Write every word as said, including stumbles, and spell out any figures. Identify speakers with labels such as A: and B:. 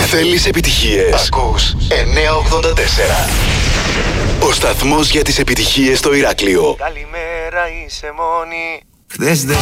A: Θέλεις επιτυχίες? Ακούς εννιακόσια ογδόντα τέσσερα. Ο σταθμός για τις επιτυχίες στο Ηράκλειο.
B: Καλημέρα, είσαι μόνη.
C: Χθες δεν